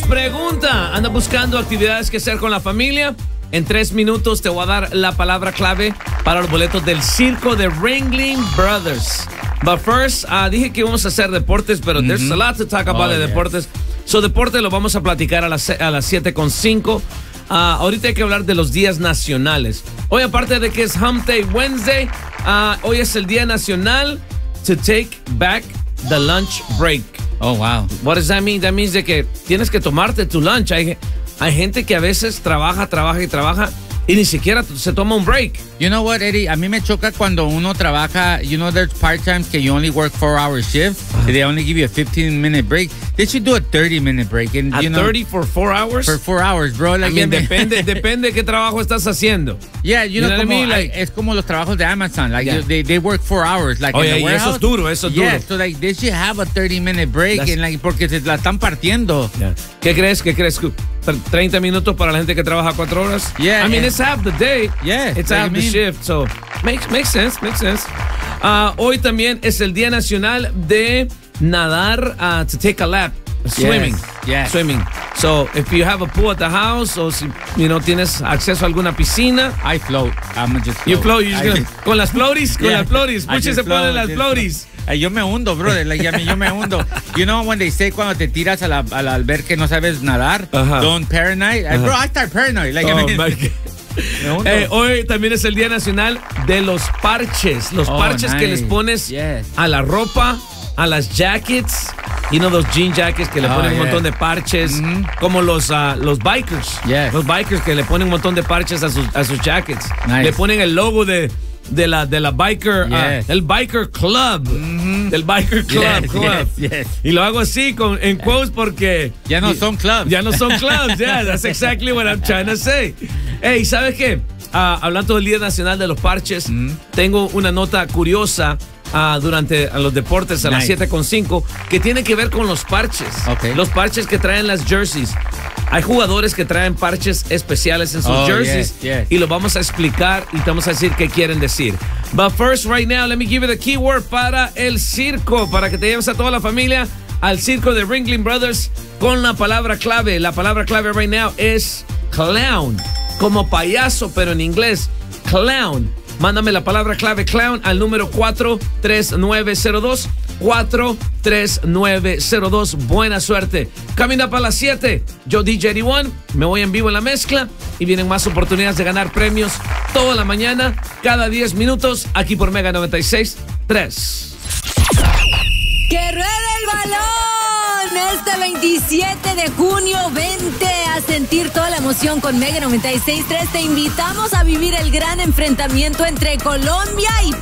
pregunta. ¿Anda buscando actividades que hacer con la familia? En 3 minutos te voy a dar la palabra clave para los boletos del circo de Ringling Brothers. But first, dije que íbamos a hacer deportes, pero there's a lot to talk about de deportes. So, deporte lo vamos a platicar a las 7:05. Ahorita hay que hablar de los días nacionales. Hoy, aparte de que es Hump Day Wednesday, hoy es el día nacional to take back the lunch break. Oh, wow. What does that mean? That means de que tienes que tomarte tu lunch. Hay gente que a veces trabaja y ni siquiera se toma un break. You know what, Eddie? A mí me choca cuando uno trabaja, there's part-times que you only work 4-hour shift, and they only give you a 15-minute break. They should do a 30-minute break. And, 30 for 4 hours? For 4 hours, bro. Like, depende de qué trabajo estás haciendo. Yeah, you know what I mean? Like, es como los trabajos de Amazon. Like, they work 4 hours. Like, in the warehouse. Eso es duro, eso es duro. Yeah, so like, they should have a 30-minute break, and, like, porque se la están partiendo. Yeah. ¿Qué crees? 30 minutos para la gente que trabaja 4 horas? Yeah. I mean, it's half the day. Yeah. It's half the shift, so makes sense. Hoy también es el Día Nacional de nadar, to take a lap. Swimming. Yes. Swimming. So, if you have a pool at the house, o si, tienes acceso a alguna piscina. I float. I'm just float. You float. Con las floaties. Con las floaties. Muchos se ponen las floaties. Yo me hundo, brother. Like, yo me hundo. You know when they say cuando te tiras a la alberca no sabes nadar? Don't paranoid. Bro, I start paranoid. Like, hoy también es el Día Nacional de los parches. Los parches que les pones a la ropa, a las jackets. Those jean jackets que le ponen un montón de parches. Como los bikers. Los bikers que le ponen un montón de parches a sus jackets. Nice. Le ponen el logo de la biker, el biker club. Del biker club. Yes. Y lo hago así en quotes porque ya no son clubs. Ya no son clubs. Yeah, that's exactly what I'm trying to say. Hey, ¿sabes qué? Hablando del Día Nacional de los Parches, tengo una nota curiosa durante los deportes a las 7:05 que tiene que ver con los parches. Okay. Los parches que traen las jerseys. Hay jugadores que traen parches especiales en sus jerseys y lo vamos a explicar y te vamos a decir qué quieren decir. But first, right now, let me give you the keyword para el circo, para que te lleves a toda la familia al circo de Ringling Brothers con la palabra clave. La palabra clave right now es clown, como payaso, pero en inglés, clown. Mándame la palabra clave clown al número 43902. 43902. Buena suerte. Camina para las 7. Yo, DJ 81, me voy en vivo en la mezcla y vienen más oportunidades de ganar premios toda la mañana, cada 10 minutos, aquí por Mega 96.3. ¡Que ruede el balón! Este 27 de junio, vente a sentir toda la emoción con Mega 96.3. Te invitamos a vivir el gran enfrentamiento entre Colombia y